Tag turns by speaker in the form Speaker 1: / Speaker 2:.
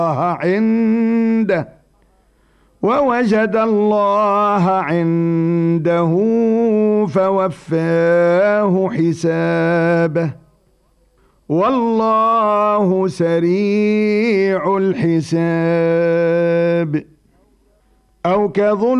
Speaker 1: عنده ووجد الله عنده فوفاه حسابه والله سريع الحساب. أو كظلم